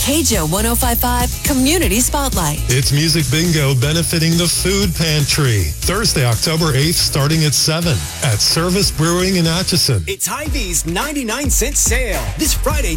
KJO 105.5 Community Spotlight. It's Music Bingo benefiting the Food Pantry. Thursday, October 8th, starting at 7 at Service Brewing in Atchison. It's Hy-Vee's 99-cent sale. This Friday